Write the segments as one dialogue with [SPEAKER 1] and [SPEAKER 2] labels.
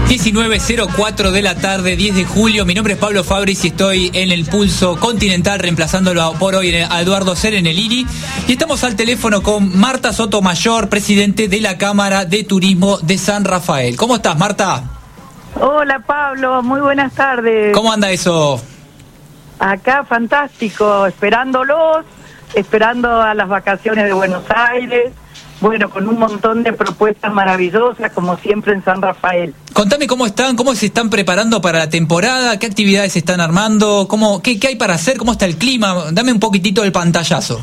[SPEAKER 1] 19:04 de la tarde, 10 de julio. Mi nombre es Pablo Fabris y estoy en el Pulso Continental reemplazándolo por hoy a Eduardo Ser en el IRI. Y estamos al teléfono con Marta Sotomayor, presidente de la Cámara de Turismo de San Rafael. ¿Cómo estás, Marta?
[SPEAKER 2] Hola, Pablo, muy buenas tardes.
[SPEAKER 1] ¿Cómo anda eso?
[SPEAKER 2] Acá fantástico, esperando a las vacaciones de Buenos Aires. Bueno, con un montón de propuestas maravillosas, como siempre en San Rafael.
[SPEAKER 1] Contame cómo se están preparando para la temporada, qué actividades se están armando, qué hay para hacer, cómo está el clima. Dame un poquitito del pantallazo.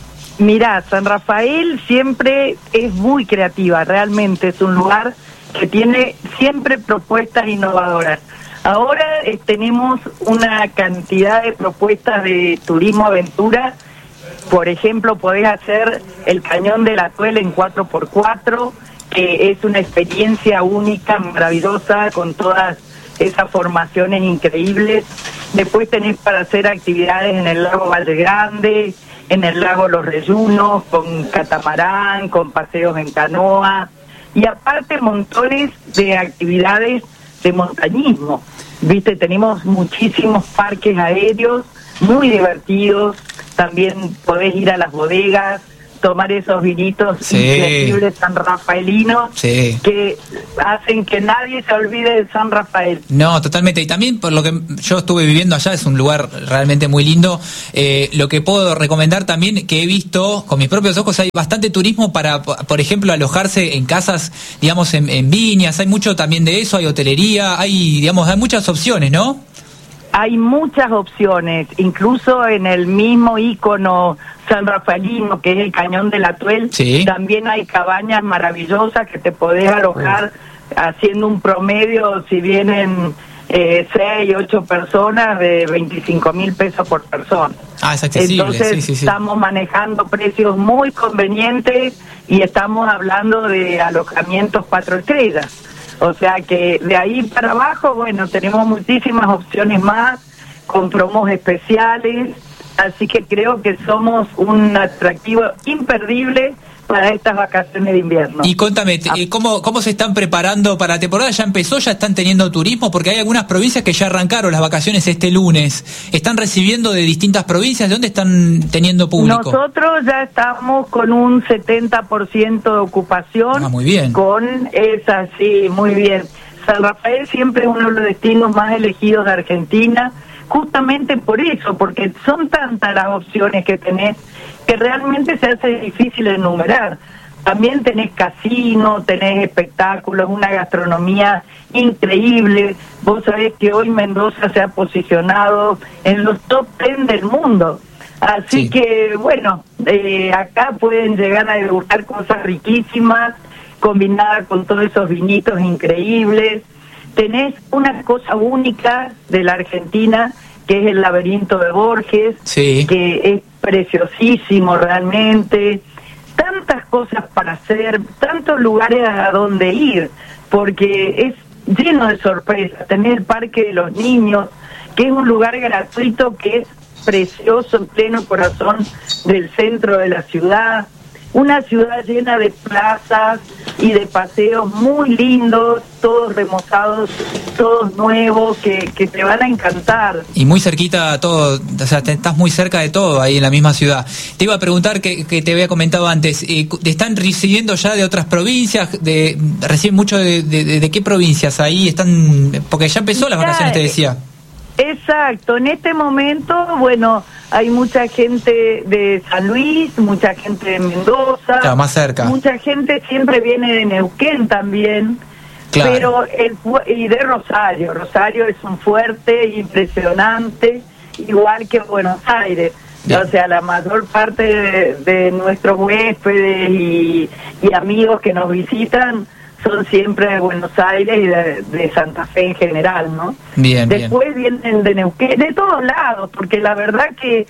[SPEAKER 2] Mirá, San Rafael siempre es muy creativa, realmente es un lugar que tiene siempre propuestas innovadoras. Ahora tenemos una cantidad de propuestas de turismo aventura. Por ejemplo, podés hacer el Cañón del Atuel en 4x4, que es una experiencia única, maravillosa, con todas esas formaciones increíbles. Después tenés para hacer actividades en el lago Valle Grande, en el lago Los Reyunos, con catamarán, con paseos en canoa, y aparte montones de actividades de montañismo. Viste, tenemos muchísimos parques aéreos, muy divertidos. También podés ir a las bodegas, tomar esos vinitos increíbles sanrafaelinos que hacen que nadie se olvide de San Rafael.
[SPEAKER 1] No, totalmente. Y también por lo que yo estuve viviendo allá, es un lugar realmente muy lindo. Lo que puedo recomendar también, que he visto con mis propios ojos, hay bastante turismo para, por ejemplo, alojarse en casas, digamos, en viñas. Hay mucho también de eso, hay hotelería, hay muchas opciones, ¿no?
[SPEAKER 2] Hay muchas opciones, incluso en el mismo ícono sanrafaelino, que es el Cañón del Atuel, también hay cabañas maravillosas que te podés alojar haciendo un promedio, si vienen 6, 8 personas, de 25.000 pesos por persona.
[SPEAKER 1] Ah, es accesible.
[SPEAKER 2] Entonces estamos manejando precios muy convenientes y estamos hablando de alojamientos 4 estrellas. O sea que de ahí para abajo, bueno, tenemos muchísimas opciones más, con promos especiales, así que creo que somos un atractivo imperdible para estas vacaciones de invierno.
[SPEAKER 1] Y contame, ¿cómo se están preparando para la temporada? ¿Ya empezó? ¿Ya están teniendo turismo? Porque hay algunas provincias que ya arrancaron las vacaciones este lunes. ¿Están recibiendo de distintas provincias? ¿De dónde están teniendo público?
[SPEAKER 2] Nosotros ya estamos con un 70% de ocupación.
[SPEAKER 1] Ah, muy bien.
[SPEAKER 2] Con esa, sí, muy bien. San Rafael siempre es uno de los destinos más elegidos de Argentina, justamente por eso, porque son tantas las opciones que tenés que realmente se hace difícil enumerar. También tenés casino, tenés espectáculos, una gastronomía increíble. Vos sabés que hoy Mendoza se ha posicionado en los top 10 del mundo. Así que, bueno, acá pueden llegar a degustar cosas riquísimas, combinadas con todos esos vinitos increíbles. Tenés una cosa única de la Argentina, que es el laberinto de Borges, que es preciosísimo realmente. Tantas cosas para hacer, tantos lugares a donde ir, porque es lleno de sorpresas. Tenés el Parque de los Niños, que es un lugar gratuito que es precioso en pleno corazón del centro de la ciudad. Una ciudad llena de plazas y de paseos muy lindos, todos remozados, todos nuevos, que te van a encantar.
[SPEAKER 1] Y muy cerquita todo, o sea, estás muy cerca de todo ahí en la misma ciudad. Te iba a preguntar, que te había comentado antes, ¿están recibiendo ya de otras provincias? ¿Reciben mucho de qué provincias ahí están? Porque ya empezó las vacaciones, te decía.
[SPEAKER 2] Exacto, en este momento, bueno, hay mucha gente de San Luis, mucha gente de Mendoza,
[SPEAKER 1] claro, más cerca.
[SPEAKER 2] Mucha gente siempre viene de Neuquén también,
[SPEAKER 1] claro.
[SPEAKER 2] Y de Rosario. Rosario es un fuerte impresionante, igual que Buenos Aires. Bien. O sea, la mayor parte de nuestros huéspedes y amigos que nos visitan son siempre de Buenos Aires y de Santa Fe en general, ¿no?
[SPEAKER 1] Bien,
[SPEAKER 2] después vienen de Neuquén, de todos lados, porque la verdad que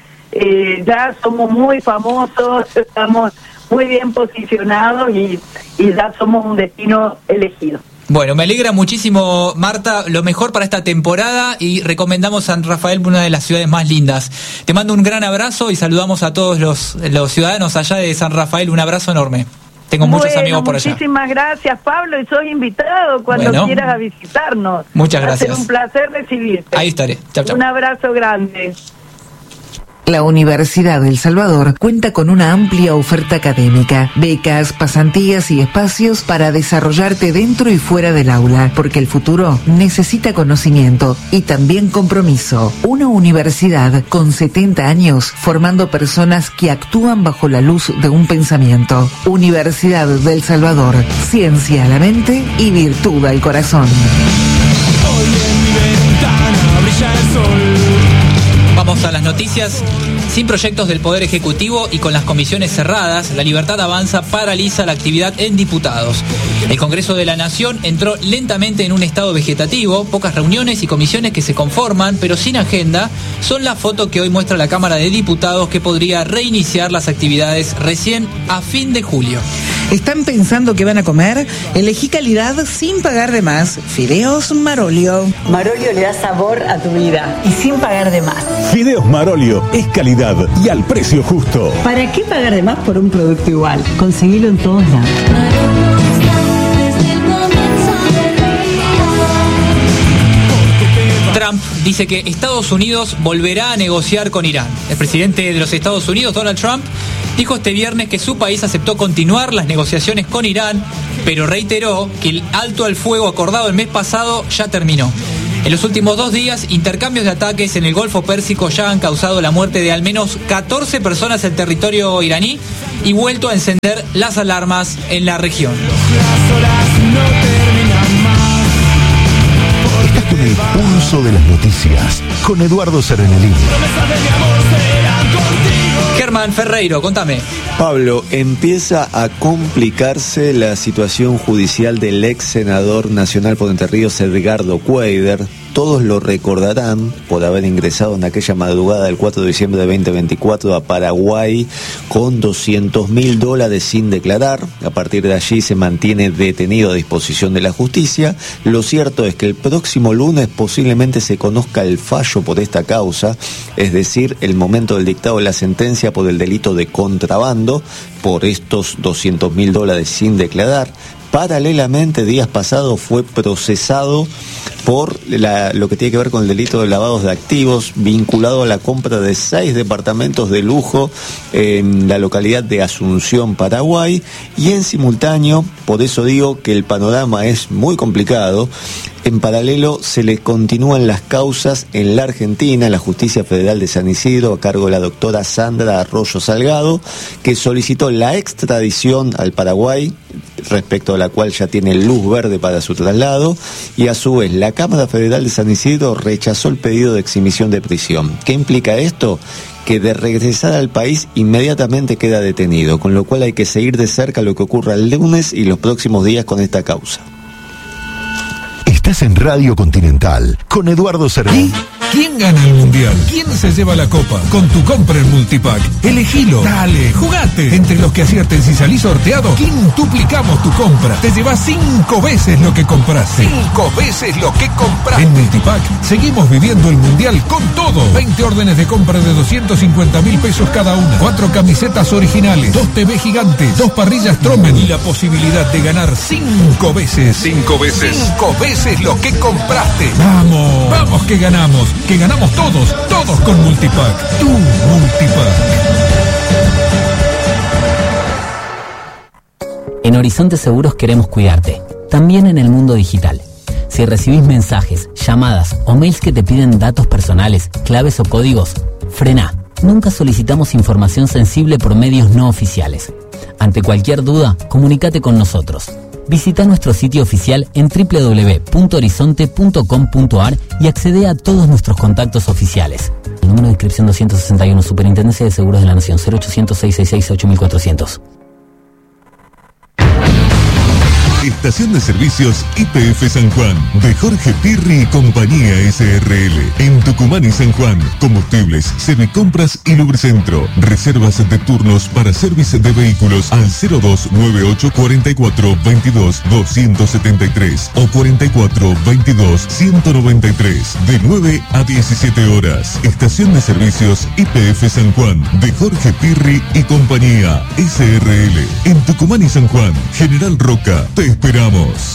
[SPEAKER 2] ya somos muy famosos, estamos muy bien posicionados y ya somos un destino elegido.
[SPEAKER 1] Bueno, me alegra muchísimo, Marta, lo mejor para esta temporada y recomendamos San Rafael, una de las ciudades más lindas. Te mando un gran abrazo y saludamos a todos los ciudadanos allá de San Rafael, un abrazo enorme. Tengo muchos amigos por allá.
[SPEAKER 2] Muchísimas gracias, Pablo, y sos invitado cuando quieras a visitarnos.
[SPEAKER 1] Muchas gracias.
[SPEAKER 2] Va a ser un placer recibirte.
[SPEAKER 1] Ahí estaré. Chau, chau.
[SPEAKER 2] Un abrazo grande.
[SPEAKER 3] La Universidad del Salvador cuenta con una amplia oferta académica, becas, pasantías y espacios para desarrollarte dentro y fuera del aula, porque el futuro necesita conocimiento y también compromiso. Una universidad con 70 años formando personas que actúan bajo la luz de un pensamiento. Universidad del Salvador, ciencia a la mente y virtud al corazón.
[SPEAKER 4] Hoy en mi ventana brilla el sol.
[SPEAKER 1] Vamos a las noticias. Sin proyectos del Poder Ejecutivo y con las comisiones cerradas, La Libertad Avanza paraliza la actividad en diputados. El Congreso de la Nación entró lentamente en un estado vegetativo. Pocas reuniones y comisiones que se conforman, pero sin agenda, son la foto que hoy muestra la Cámara de Diputados, que podría reiniciar las actividades recién a fin de julio.
[SPEAKER 5] ¿Están pensando qué van a comer? Elegí calidad sin pagar de más. Fideos Marolio.
[SPEAKER 6] Marolio le da sabor a tu vida y sin pagar de más.
[SPEAKER 7] Fideos Marolio es calidad y al precio justo.
[SPEAKER 6] ¿Para qué pagar de más por un producto igual? Conseguilo en todos lados.
[SPEAKER 1] Trump dice que Estados Unidos volverá a negociar con Irán. El presidente de los Estados Unidos, Donald Trump, dijo este viernes que su país aceptó continuar las negociaciones con Irán, pero reiteró que el alto al fuego acordado el mes pasado ya terminó. En los últimos 2 días, intercambios de ataques en el Golfo Pérsico ya han causado la muerte de al menos 14 personas en territorio iraní y vuelto a encender las alarmas en la región.
[SPEAKER 4] Las horas no terminan más.
[SPEAKER 7] Estás con el pulso de las noticias con Eduardo Serenelini.
[SPEAKER 4] Promesas de mi amor serán contigo.
[SPEAKER 1] Germán Ferreiro, contame.
[SPEAKER 8] Pablo, empieza a complicarse la situación judicial del ex senador nacional por Entre Ríos, Edgardo Cuéllar. Todos lo recordarán por haber ingresado en aquella madrugada del 4 de diciembre de 2024 a Paraguay con $200.000 sin declarar. A partir de allí se mantiene detenido a disposición de la justicia. Lo cierto es que el próximo lunes posiblemente se conozca el fallo por esta causa, es decir, el momento del dictado de la sentencia por el delito de contrabando, por estos $200.000 sin declarar. Paralelamente, días pasados fue procesado por lo que tiene que ver con el delito de lavados de activos, vinculado a la compra de 6 departamentos de lujo en la localidad de Asunción, Paraguay, y en simultáneo, por eso digo que el panorama es muy complicado. En paralelo se le continúan las causas en la Argentina, en la Justicia Federal de San Isidro, a cargo de la doctora Sandra Arroyo Salgado, que solicitó la extradición al Paraguay, respecto a la cual ya tiene luz verde para su traslado, y a su vez la Cámara Federal de San Isidro rechazó el pedido de exhibición de prisión. ¿Qué implica esto? Que de regresar al país inmediatamente queda detenido, con lo cual hay que seguir de cerca lo que ocurra el lunes y los próximos días con esta causa.
[SPEAKER 7] Estás en Radio Continental con Eduardo Serenelini.
[SPEAKER 9] ¿Quién gana el mundial? ¿Quién se lleva la copa? Con tu compra en Multipack. Elegilo. Dale, jugate. Entre los que acierten, si salís sorteado, quintuplicamos tu compra. Te llevas 5 veces lo que compraste. 5 veces lo que compraste. En Multipack seguimos viviendo el mundial con todo. 20 órdenes de compra de 250.000 pesos cada una. 4 camisetas originales. 2 TV gigantes. 2 parrillas Tromen. Y la posibilidad de ganar 5 veces. 5 veces. 5 veces lo que compraste. Vamos. Vamos que ganamos. Que ganamos todos con Multipack. Tu Multipack.
[SPEAKER 10] En Horizonte Seguros queremos cuidarte, también en el mundo digital. Si recibís mensajes, llamadas o mails que te piden datos personales, claves o códigos, frená. Nunca solicitamos información sensible por medios no oficiales. Ante cualquier duda, comunícate con nosotros. Visita nuestro sitio oficial en www.horizonte.com.ar y accede a todos nuestros contactos oficiales. El número de inscripción 261, Superintendencia de Seguros de la Nación, 0800-666-8400.
[SPEAKER 9] Estación de Servicios YPF San Juan, de Jorge Pirri y Compañía SRL. En Tucumán y San Juan, combustibles, semicompras y lubricentro. Reservas de turnos para servicio de vehículos al 0298 44 22 273 o 44 22 193, de 9 a 17 horas. Estación de Servicios YPF San Juan, de Jorge Pirri y Compañía SRL. En Tucumán y San Juan, General Roca, te esperamos.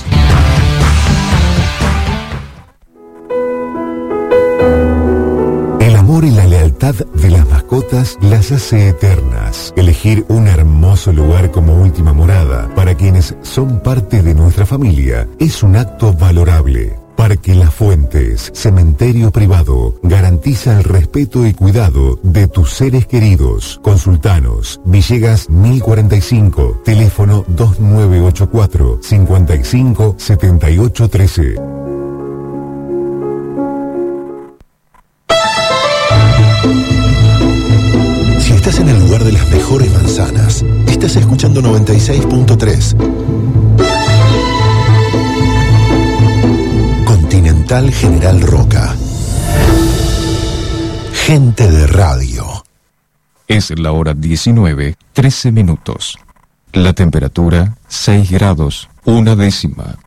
[SPEAKER 7] El amor y la lealtad de las mascotas las hace eternas. Elegir un hermoso lugar como última morada para quienes son parte de nuestra familia es un acto valorable. Parque Las Fuentes, cementerio privado, garantiza el respeto y cuidado de tus seres queridos. Consultanos, Villegas 1045, teléfono 2984 55 78 13. Si estás en el lugar de las mejores manzanas, estás escuchando 96.3. Continental General Roca. Gente de radio.
[SPEAKER 11] Es la hora 19:13. La temperatura 6 grados, 1/10.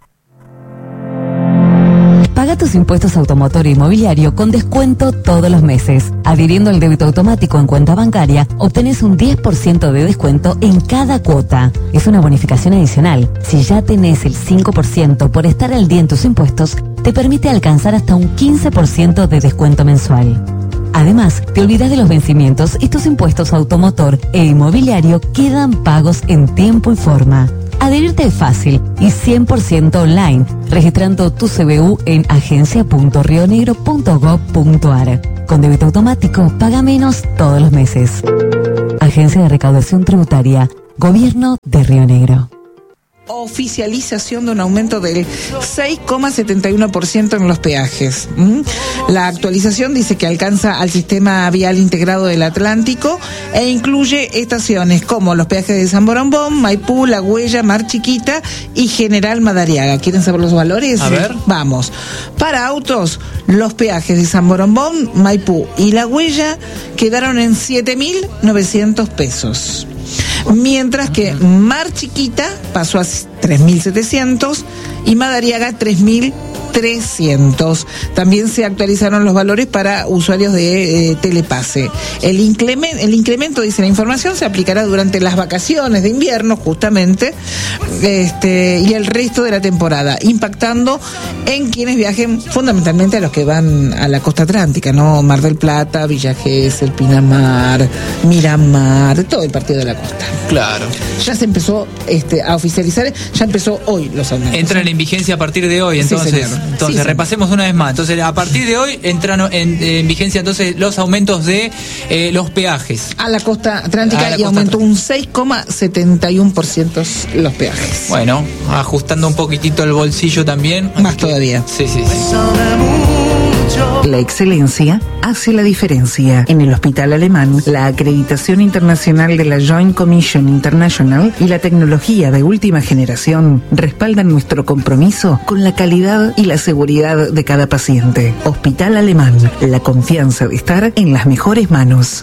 [SPEAKER 12] Paga tus impuestos automotor e inmobiliario con descuento todos los meses. Adhiriendo al débito automático en cuenta bancaria, obtenés un 10% de descuento en cada cuota. Es una bonificación adicional. Si ya tenés el 5% por estar al día en tus impuestos, te permite alcanzar hasta un 15% de descuento mensual. Además, te olvidas de los vencimientos y tus impuestos automotor e inmobiliario quedan pagos en tiempo y forma. Adherirte es fácil y 100% online, registrando tu CBU en agencia.rionegro.gov.ar. Con débito automático, paga menos todos los meses. Agencia de Recaudación Tributaria, Gobierno de Río Negro.
[SPEAKER 5] Oficialización de un aumento del 6,71% en los peajes. La actualización dice que alcanza al sistema vial integrado del Atlántico e incluye estaciones como los peajes de San Borombón, Maipú, La Huella, Mar Chiquita y General Madariaga. ¿Quieren saber los valores?
[SPEAKER 1] A ver.
[SPEAKER 5] Vamos. Para autos, los peajes de San Borombón, Maipú y La Huella quedaron en 7.900 pesos. Mientras que Mar Chiquita pasó a 3.700 y Madariaga 3.300. También se actualizaron los valores para usuarios de Telepase. El incremento, dice la información, se aplicará durante las vacaciones de invierno, justamente, y el resto de la temporada, impactando en quienes viajen, fundamentalmente a los que van a la costa atlántica, ¿no? Mar del Plata, Villa Gesell, Pinamar, Miramar, todo el partido de la costa.
[SPEAKER 1] Claro.
[SPEAKER 5] Ya se empezó a oficializar, ya empezó hoy los aumentos.
[SPEAKER 1] Entran en vigencia a partir de hoy, entonces.
[SPEAKER 5] Sí,
[SPEAKER 1] Entonces, repasemos una vez más. Entonces, a partir de hoy entran en vigencia entonces los aumentos de los peajes.
[SPEAKER 5] A la costa atlántica y aumentó un 6,71% los peajes.
[SPEAKER 1] Bueno, ajustando un poquitito el bolsillo también.
[SPEAKER 5] Más todavía.
[SPEAKER 1] Sí.
[SPEAKER 3] La excelencia hace la diferencia. En el Hospital Alemán, la acreditación internacional de la Joint Commission International y la tecnología de última generación respaldan nuestro compromiso con la calidad y la seguridad de cada paciente. Hospital Alemán, la confianza de estar en las mejores manos.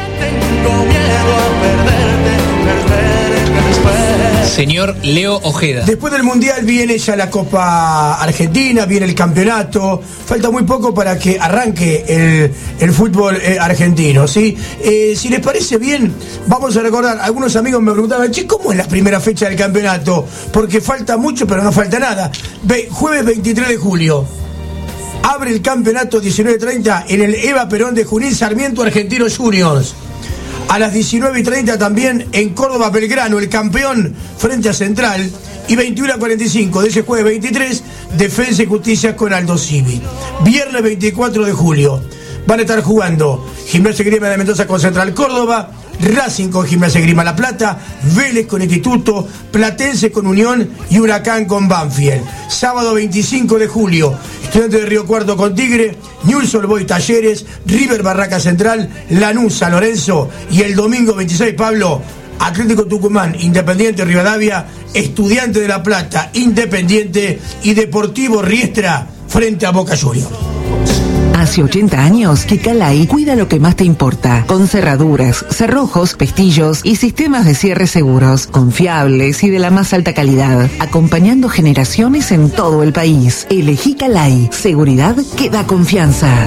[SPEAKER 1] Señor Leo Ojeda.
[SPEAKER 13] Después del Mundial viene ya la Copa Argentina, viene el campeonato. Falta muy poco para que arranque el fútbol argentino, ¿sí? Si les parece bien, vamos a recordar. Algunos amigos me preguntaban, che, ¿cómo es la primera fecha del campeonato? Porque falta mucho, pero no falta nada. Jueves 23 de julio. Abre el campeonato 19:30 en el Eva Perón de Junín, Sarmiento Argentinos Juniors. A las 19:30 también en Córdoba Belgrano, el campeón frente a Central. Y 21:45 de ese jueves 23, Defensa y Justicia con Aldo Civi. Viernes 24 de julio van a estar jugando Gimnasia y Esgrima de Mendoza con Central Córdoba, Racing con Gimnasia y Esgrima La Plata, Vélez con Instituto, Platense con Unión y Huracán con Banfield. Sábado 25 de julio, Estudiantes de Río Cuarto con Tigre, Newell's Old Boys Talleres, River Barraca Central, Lanús San Lorenzo y el domingo 26, Pablo, Atlético Tucumán, Independiente Rivadavia, Estudiante de La Plata, Independiente y Deportivo Riestra frente a Boca Juniors.
[SPEAKER 3] Hace 80 años que Calay cuida lo que más te importa, con cerraduras, cerrojos, pestillos y sistemas de cierre seguros, confiables y de la más alta calidad, acompañando generaciones en todo el país. Elegí Calay, seguridad que da confianza.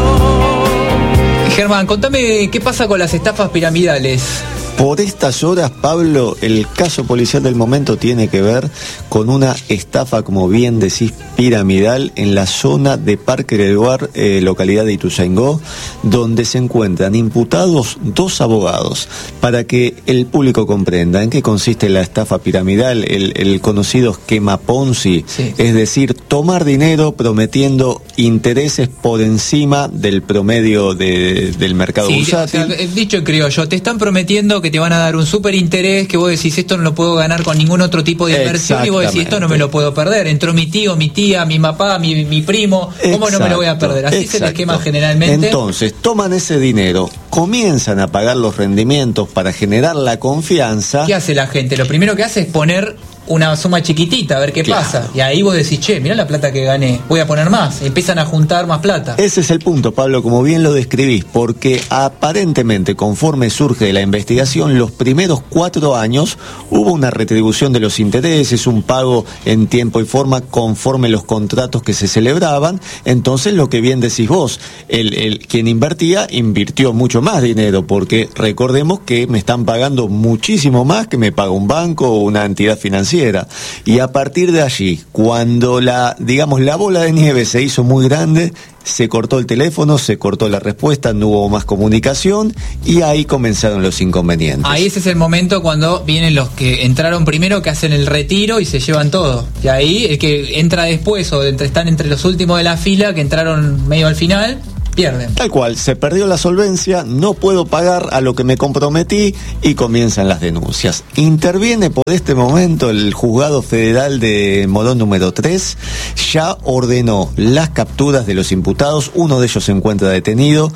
[SPEAKER 1] Germán, contame qué pasa con las estafas piramidales.
[SPEAKER 8] Por estas horas, Pablo, el caso policial del momento tiene que ver con una estafa, como bien decís, piramidal en la zona de Parque del Lugar, localidad de Ituzaingó, donde se encuentran imputados 2 abogados. Para que el público comprenda en qué consiste la estafa piramidal, el conocido esquema Ponzi, sí. Es decir, tomar dinero prometiendo intereses por encima del promedio del mercado bursátil.
[SPEAKER 1] O sea, dicho en criollo, te están prometiendo que te van a dar un súper interés, que vos decís esto no lo puedo ganar con ningún otro tipo de inversión, y vos decís esto no me lo puedo perder, entró mi tío, mi tía, mi papá, mi primo, ¿cómo no me lo voy a perder? Así es el esquema generalmente.
[SPEAKER 8] Entonces toman ese dinero, comienzan a pagar los rendimientos para generar la confianza.
[SPEAKER 1] ¿Qué hace la gente? Lo primero que hace es poner una suma chiquitita, a ver qué pasa. Y ahí vos decís, che, mirá la plata que gané, voy a poner más. Empiezan a juntar más plata.
[SPEAKER 8] Ese es el punto, Pablo, como bien lo describís, porque aparentemente, conforme surge de la investigación, los primeros 4 años hubo una retribución de los intereses, un pago en tiempo y forma conforme los contratos que se celebraban. Entonces, lo que bien decís vos, quien invirtió mucho más dinero, porque recordemos que me están pagando muchísimo más que me paga un banco o una entidad financiera. Y a partir de allí, cuando la bola de nieve se hizo muy grande, se cortó el teléfono, se cortó la respuesta, no hubo más comunicación y ahí comenzaron los inconvenientes.
[SPEAKER 1] Ahí ese es el momento cuando vienen los que entraron primero, que hacen el retiro y se llevan todo. Y ahí el que entra después o están entre los últimos de la fila, que entraron medio al final, pierden.
[SPEAKER 8] Tal cual, se perdió la solvencia, no puedo pagar a lo que me comprometí y comienzan las denuncias. Interviene por este momento el Juzgado Federal de Morón número 3, ya ordenó las capturas de los imputados, uno de ellos se encuentra detenido,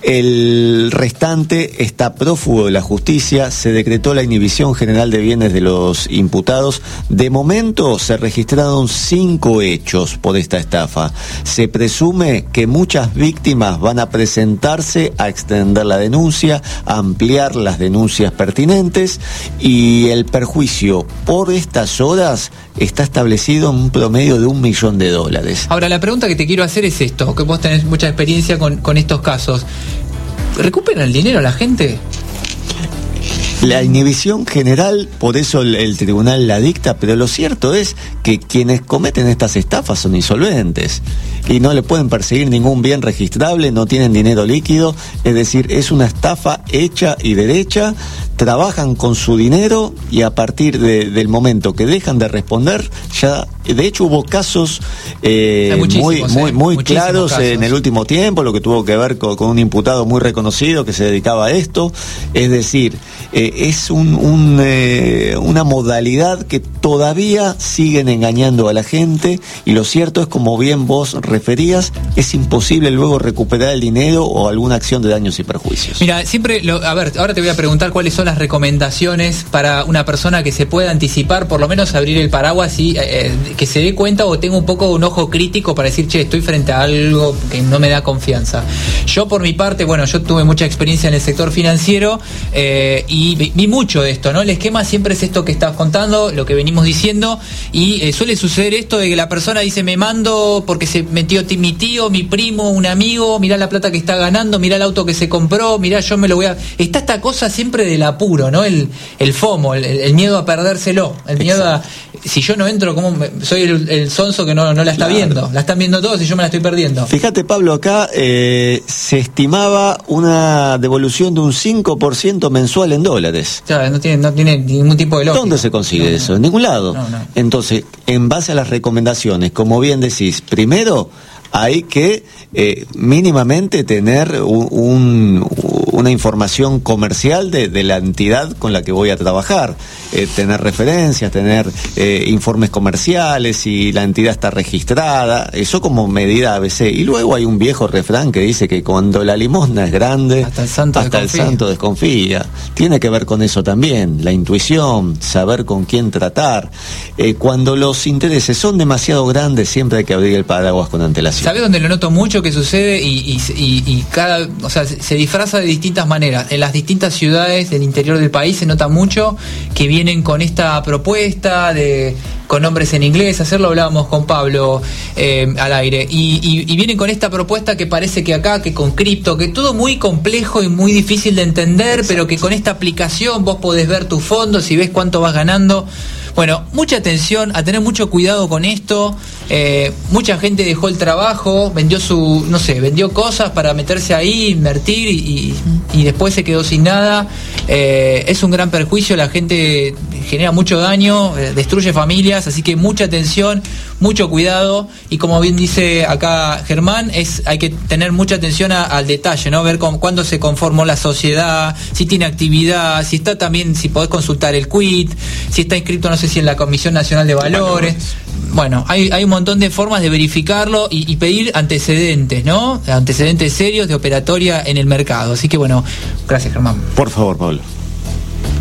[SPEAKER 8] el restante está prófugo de la justicia, se decretó la inhibición general de bienes de los imputados. De momento se registraron 5 hechos por esta estafa. Se presume que muchas víctimas van a presentarse a extender la denuncia, a ampliar las denuncias pertinentes, y el perjuicio por estas horas está establecido en un promedio de $1 millón.
[SPEAKER 1] Ahora, la pregunta que te quiero hacer es esto, que vos tenés mucha experiencia con estos casos. ¿Recuperan el dinero la gente?
[SPEAKER 8] La inhibición general, por eso el tribunal la dicta, pero lo cierto es que quienes cometen estas estafas son insolventes y no le pueden perseguir ningún bien registrable, no tienen dinero líquido, es decir, es una estafa hecha y derecha, trabajan con su dinero y a partir del momento que dejan de responder, ya, de hecho hubo casos muy claros casos en el último tiempo, lo que tuvo que ver con un imputado muy reconocido que se dedicaba a esto, es decir, es una modalidad que todavía siguen engañando a la gente, y lo cierto es, como bien vos referías, es imposible luego recuperar el dinero o alguna acción de daños y perjuicios.
[SPEAKER 1] Mira, siempre, ahora te voy a preguntar cuáles son las recomendaciones para una persona que se pueda anticipar, por lo menos abrir el paraguas y que se dé cuenta o tenga un poco un ojo crítico para decir, che, estoy frente a algo que no me da confianza. Yo, por mi parte, yo tuve mucha experiencia en el sector financiero y vi mucho de esto, ¿no? El esquema siempre es esto que estás contando, lo que venimos diciendo, y suele suceder esto de que la persona dice, me mando porque se metió mi tío, mi primo, un amigo, mirá la plata que está ganando, mirá el auto que se compró, mirá, yo me lo voy a... Está esta cosa siempre del apuro, ¿no? El FOMO, el miedo a perdérselo, el miedo a... Si yo no entro, ¿cómo soy el sonso que no la está viendo? La están viendo todos y yo me la estoy perdiendo.
[SPEAKER 8] Fíjate, Pablo, acá se estimaba una devolución de un 5% mensual en dólares.
[SPEAKER 1] Claro, no tiene ningún tipo de lógica.
[SPEAKER 8] ¿Dónde se consigue eso? En ningún lado. No. Entonces, en base a las recomendaciones, como bien decís, primero hay que mínimamente tener una información comercial de la entidad con la que voy a trabajar. tener referencias, tener informes comerciales, si la entidad está registrada, eso como medida ABC. Y luego hay un viejo refrán que dice que cuando la limosna es grande, hasta el santo desconfía. Tiene que ver con eso también, la intuición, saber con quién tratar. Cuando los intereses son demasiado grandes, siempre hay que abrir el paraguas con antelación.
[SPEAKER 1] ¿Sabés dónde lo noto mucho que sucede? Y cada, o sea, se disfraza de distintas maneras. En las distintas ciudades del interior del país se nota mucho que vienen con esta propuesta con nombres en inglés. Ayer lo hablábamos con Pablo al aire, y vienen con esta propuesta que parece que acá, que con cripto, que todo muy complejo y muy difícil de entender. Exacto. Pero que con esta aplicación vos podés ver tus fondos y ves cuánto vas ganando. Bueno, mucha atención, a tener mucho cuidado con esto. Mucha gente dejó el trabajo, vendió cosas para meterse ahí, invertir y después se quedó sin nada. Es un gran perjuicio, la gente genera mucho daño, destruye familias, así que mucha atención, mucho cuidado. Y como bien dice acá Germán, hay que tener mucha atención al detalle, ¿no? Ver cuándo se conformó la sociedad, si tiene actividad, si está también, si podés consultar el quit, si está inscrito, no sé si en la Comisión Nacional de Valores. Bueno, hay un montón de formas de verificarlo y pedir antecedentes, ¿no? Antecedentes serios de operatoria en el mercado. Así que bueno, gracias, Germán.
[SPEAKER 8] Por favor, Pablo.